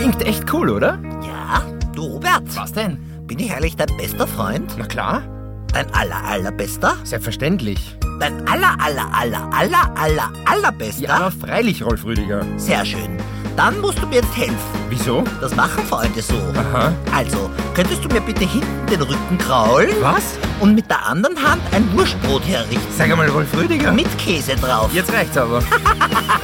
Klingt echt cool, oder? Ja, du Robert. Was denn? Bin ich eigentlich dein bester Freund? Na klar, Dein allerbester? selbstverständlich. Dein allerbester? Ja, aber freilich, Rolf Rüdiger. Sehr schön. Dann musst du mir jetzt helfen. Wieso? Das machen Freunde so. Aha. Also, könntest du mir bitte hinten den Rücken kraulen? Was? Und mit der anderen Hand ein Wurstbrot herrichten. Sag einmal, Rolf Rüdiger. Mit Käse drauf. Jetzt reicht's aber.